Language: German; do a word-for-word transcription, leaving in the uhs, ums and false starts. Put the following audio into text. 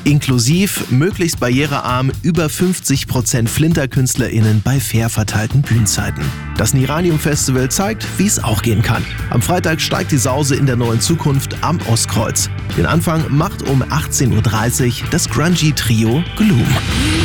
Inklusiv, möglichst barrierearm, über fünfzig Prozent FlinterkünstlerInnen bei fair verteilten Bühnenzeiten. Das Niranium Festival zeigt, wie es auch gehen kann. Am Freitag steigt die Sause in der neuen Zukunft am Ostkreuz. Den Anfang macht um achtzehn Uhr dreißig das Grungy-Trio Gloom.